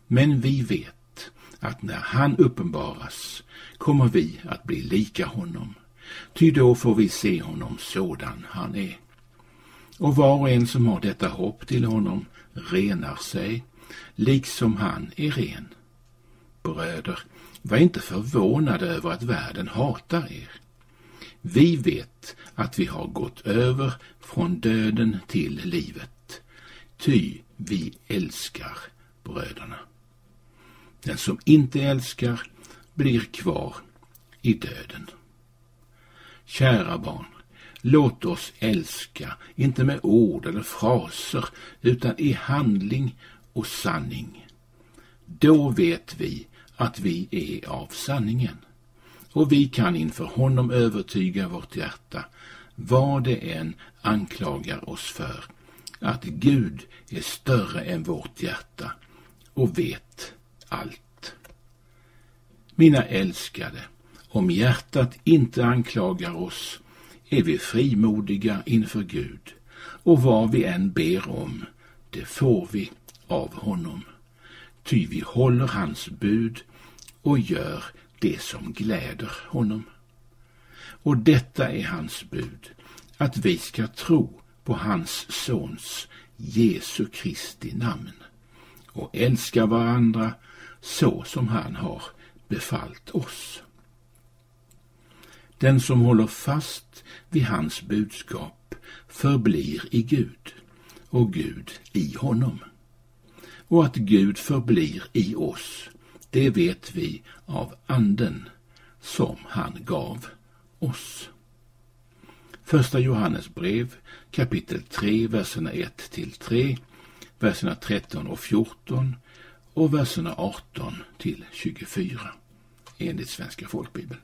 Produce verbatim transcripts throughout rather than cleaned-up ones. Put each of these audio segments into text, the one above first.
Men vi vet att när han uppenbaras kommer vi att bli lika honom. Ty då får vi se honom sådan han är. Och var och en som har detta hopp till honom renar sig, liksom han är ren. Bröder, var inte förvånade över att världen hatar er. Vi vet att vi har gått över från döden till livet, ty vi älskar bröderna. Den som inte älskar blir kvar i döden. Kära barn, låt oss älska, inte med ord eller fraser, utan i handling och sanning. Då vet vi att vi är av sanningen, och vi kan inför honom övertyga vårt hjärta, vad det än anklagar oss för, att Gud är större än vårt hjärta och vet allt. Mina älskade, om hjärtat inte anklagar oss är vi frimodiga inför Gud, och vad vi än ber om, det får vi av honom. Ty vi håller hans bud och gör det som gläder honom. Och detta är hans bud, att vi ska tro på hans sons Jesu Kristi namn och älska varandra så som han har befallt oss. Den som håller fast vid hans budskap förblir i Gud och Gud i honom. Och att Gud förblir i oss, det vet vi av anden som han gav oss. Första Johannes brev, kapitel tre, verserna ett till tre, verserna tretton och fjorton och verserna arton till tjugofyra, enligt Svenska folkbibeln.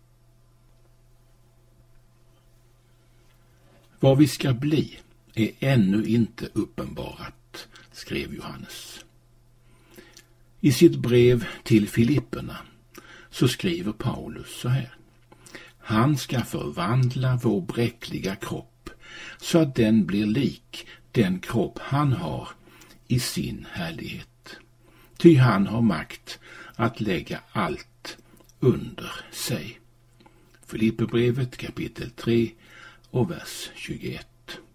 Vad vi ska bli är ännu inte uppenbarat, skrev Johannes. I sitt brev till Filipperna så skriver Paulus så här: Han ska förvandla vår bräckliga kropp så att den blir lik den kropp han har i sin härlighet. Ty han har makt att lägga allt under sig. Filipperbrevet kapitel tre och vers tjugoett.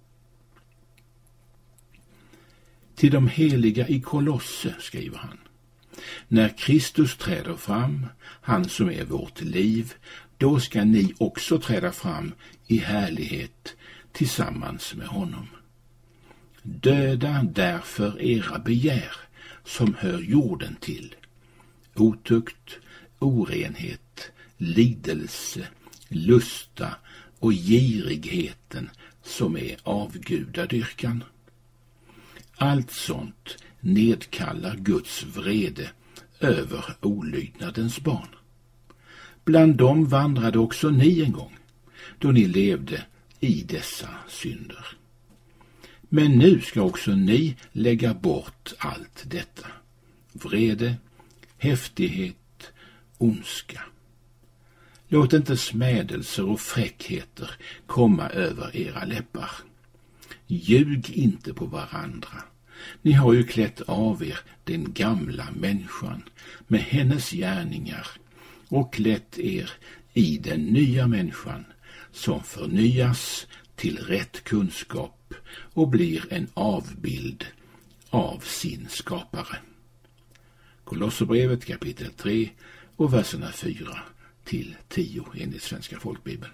Till de heliga i Kolosse skriver han: När Kristus träder fram, han som är vårt liv, då ska ni också träda fram i härlighet tillsammans med honom. Döda därför era begär som hör jorden till: otukt, orenhet, lidelse, lusta och girigheten som är avgudadyrkan. Allt sånt nedkallar Guds vrede över olydnadens barn. Bland dem vandrade också ni en gång, då ni levde i dessa synder. Men nu ska också ni lägga bort allt detta: vrede, häftighet, ondska. Låt inte smädelser och fräckheter komma över era läppar. Ljug inte på varandra. Ni har ju klätt av er den gamla människan med hennes gärningar och klätt er i den nya människan som förnyas till rätt kunskap och blir en avbild av sin skapare. Kolosserbrevet kapitel tre och verserna fyra till tio enligt Svenska folkbibeln.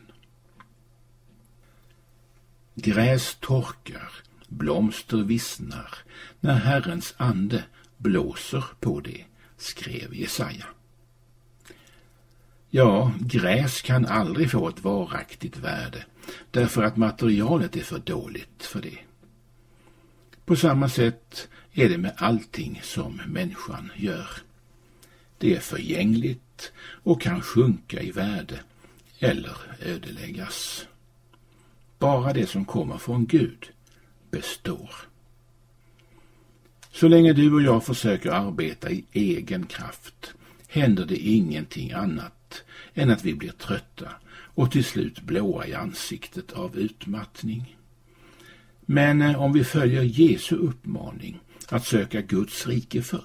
Gräs torkar, blomster vissnar, när Herrens ande blåser på det, skrev Jesaja. Ja, gräs kan aldrig få ett varaktigt värde, därför att materialet är för dåligt för det. På samma sätt är det med allting som människan gör. Det är förgängligt och kan sjunka i värde eller ödeläggas. Bara det som kommer från Gud består. Så länge du och jag försöker arbeta i egen kraft händer det ingenting annat än att vi blir trötta och till slut blåa i ansiktet av utmattning. Men om vi följer Jesu uppmaning att söka Guds rike först,